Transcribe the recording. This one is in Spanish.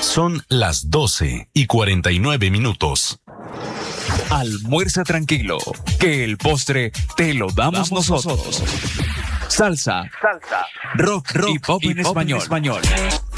Son las 12:49. Almuerza tranquilo, que el postre te lo damos nosotros. Salsa, rock y pop en español.